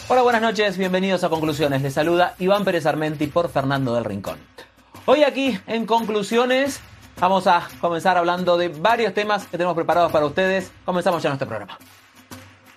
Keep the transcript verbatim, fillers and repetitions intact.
Hola, buenas noches, bienvenidos a Conclusiones. Les saluda Iván Pérez Armenti por Fernando del Rincón. Hoy aquí en Conclusiones vamos a comenzar hablando de varios temas que tenemos preparados para ustedes. Comenzamos ya nuestro programa.